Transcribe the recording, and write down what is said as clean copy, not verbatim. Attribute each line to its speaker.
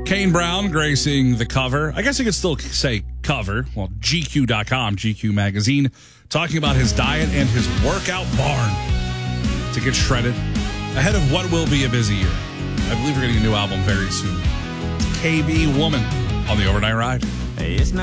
Speaker 1: Kane Brown gracing the cover. I guess you could still say cover. Well, GQ.com, GQ magazine, talking about his diet and his workout barn to get shredded ahead of what will be a busy year. I believe we're getting a new album very soon. KB Woman on the Overnight Ride.
Speaker 2: It's not